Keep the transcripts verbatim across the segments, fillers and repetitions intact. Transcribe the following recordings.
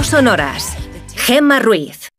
sonoras. Gemma Ruiz.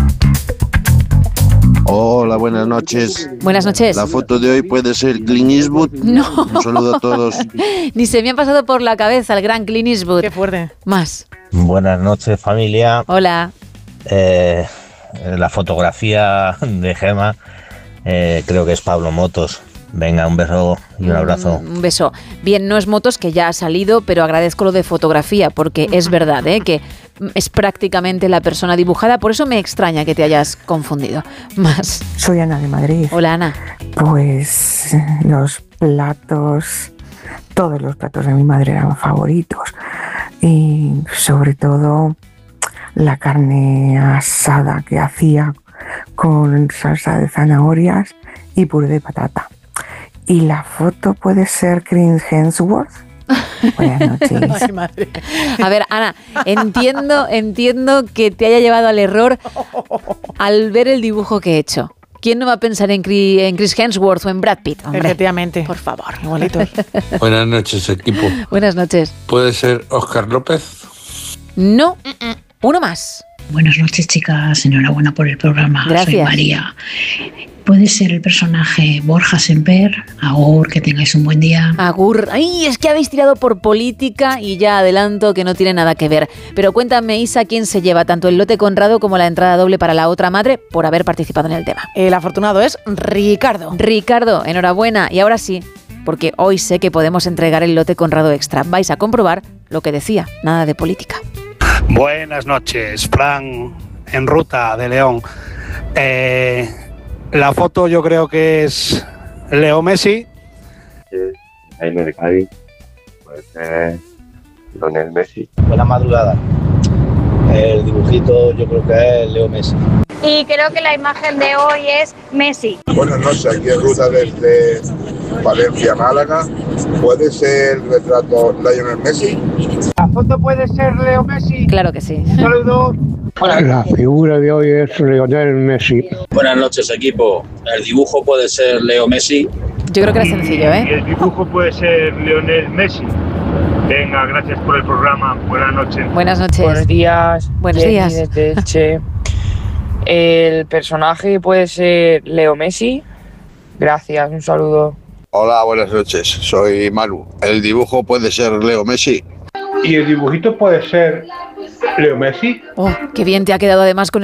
Hola, buenas noches. Buenas noches. La foto de hoy puede ser Clint Eastwood. No. Un saludo a todos. Ni se me ha pasado por la cabeza el gran Clint Eastwood. Qué fuerte. Más. Buenas noches, familia. Hola. Eh, la fotografía de Gemma eh, creo que es Pablo Motos. Venga, un beso y un abrazo. Un, un beso. Bien, no es Motos, que ya ha salido, pero agradezco lo de fotografía, porque es verdad, ¿eh? Que es prácticamente la persona dibujada, por eso me extraña que te hayas confundido. Más. Soy Ana de Madrid. Hola, Ana. Pues los platos, todos los platos de mi madre eran favoritos. Y sobre todo la carne asada que hacía con salsa de zanahorias y puré de patata. ¿Y la foto puede ser Chris Hemsworth? Buenas noches. Ay, madre. A ver, Ana, entiendo, entiendo que te haya llevado al error al ver el dibujo que he hecho. ¿Quién no va a pensar en Chris, en Chris Hemsworth o en Brad Pitt? Hombre, efectivamente. por favor. Igualitos. Buenas noches, equipo. Buenas noches. ¿Puede ser Óscar López? No, uno más. Buenas noches, chicas. Enhorabuena por el programa. Gracias. Soy María. Puede ser el personaje Borja Semper. Agur, que tengáis un buen día. Agur. Ay, es que habéis tirado por política y ya adelanto que no tiene nada que ver. Pero cuéntame, Isa, ¿quién se lleva tanto el lote Conrado como la entrada doble para la otra madre por haber participado en el tema? El afortunado es Ricardo. Ricardo, enhorabuena. Y ahora sí, porque hoy sé que podemos entregar el lote Conrado Extra. Vais a comprobar lo que decía, nada de política. Buenas noches, Fran, en ruta de León. Eh, la foto yo creo que es Leo Messi. Jaime de Cádiz, puede ser Lionel Messi. Buena madrugada. El dibujito yo creo que es Leo Messi. Y creo que la imagen de hoy es Messi. Buenas noches, aquí en ruta desde Valencia, Málaga. ¿Puede ser el retrato Lionel Messi? ¿La foto puede ser Leo Messi? Claro que sí. Un saludo. La figura de hoy es Lionel Messi. Buenas noches, equipo. El dibujo puede ser Leo Messi. Yo creo que era sencillo, ¿eh? Y el dibujo puede ser Lionel Messi. Venga, gracias por el programa. Buenas noches. Buenas noches. Buenos días. Buenos Jenny días. Desde Elche. El personaje puede ser Leo Messi. Gracias, un saludo. Hola, buenas noches. Soy Manu. ¿El dibujo puede ser Leo Messi? ¿Y el dibujito puede ser Leo Messi? Oh, qué bien te ha quedado además con